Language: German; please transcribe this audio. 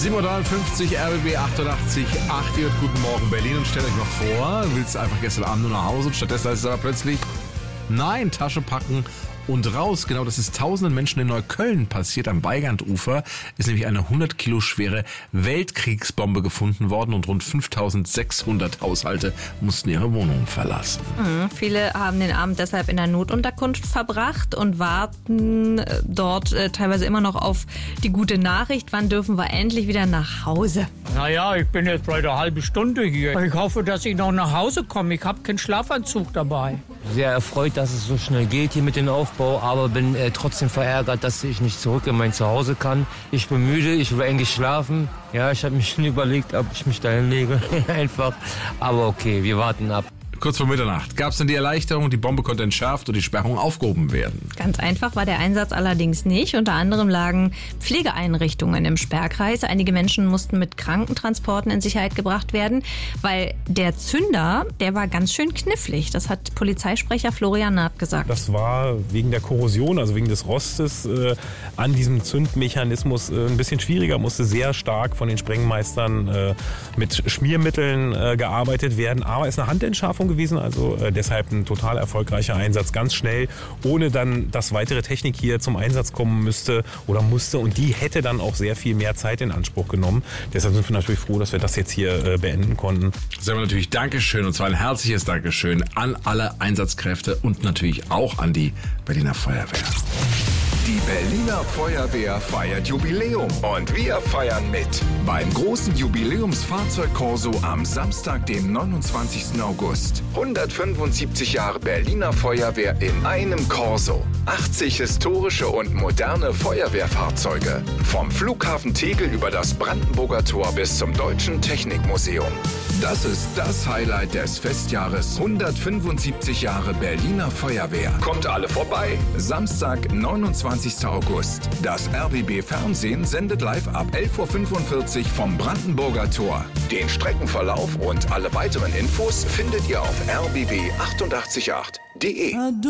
7.53 Uhr, RBB 88, 8 Uhr, guten Morgen Berlin. Und stellt euch mal vor, du willst einfach gestern Abend nur nach Hause und stattdessen heißt es aber plötzlich, nein, Tasche packen und raus. Genau, das ist tausenden Menschen in Neukölln passiert. Am Weigandufer ist nämlich eine 100 Kilo schwere Weltkriegsbombe gefunden worden und rund 5.600 Haushalte mussten ihre Wohnungen verlassen. Viele haben den Abend deshalb in der Notunterkunft verbracht und warten dort teilweise immer noch auf die gute Nachricht. Wann dürfen wir endlich wieder nach Hause? Naja, ich bin jetzt seit einer halben Stunde hier. Ich hoffe, dass ich noch nach Hause komme. Ich habe keinen Schlafanzug dabei. Sehr erfreut, dass es so schnell geht hier mit dem Aufbau, aber bin trotzdem verärgert, dass ich nicht zurück in mein Zuhause kann. Ich bin müde, ich will eigentlich schlafen. Ja, ich habe mich schon überlegt, ob ich mich da hinlege. Einfach. Aber okay, wir warten ab. Kurz vor Mitternacht gab es dann die Erleichterung, die Bombe konnte entschärft und die Sperrung aufgehoben werden. Ganz einfach war der Einsatz allerdings nicht. Unter anderem lagen Pflegeeinrichtungen im Sperrkreis. Einige Menschen mussten mit Krankentransporten in Sicherheit gebracht werden, weil der Zünder, der war ganz schön knifflig. Das hat Polizeisprecher Florian Naab gesagt. Das war wegen der Korrosion, also wegen des Rostes an diesem Zündmechanismus ein bisschen schwieriger. Musste sehr stark von den Sprengmeistern mit Schmiermitteln gearbeitet werden. Aber es ist eine Handentschärfung gewesen, also deshalb ein total erfolgreicher Einsatz, ganz schnell, ohne dann, dass weitere Technik hier zum Einsatz kommen musste und die hätte dann auch sehr viel mehr Zeit in Anspruch genommen. Deshalb sind wir natürlich froh, dass wir das jetzt hier beenden konnten. Sagen wir natürlich Dankeschön, und zwar ein herzliches Dankeschön an alle Einsatzkräfte und natürlich auch an die Berliner Feuerwehr. Die Berliner Feuerwehr feiert Jubiläum und wir feiern mit. Beim großen Jubiläumsfahrzeugkorso am Samstag, dem 29. August. 175 Jahre Berliner Feuerwehr in einem Korso. 80 historische und moderne Feuerwehrfahrzeuge. Vom Flughafen Tegel über das Brandenburger Tor bis zum Deutschen Technikmuseum. Das ist das Highlight des Festjahres 175 Jahre Berliner Feuerwehr. Kommt alle vorbei. Samstag, 29. August. Das RBB Fernsehen sendet live ab 11.45 Uhr vom Brandenburger Tor. Den Streckenverlauf und alle weiteren Infos findet ihr auf rbb888.de.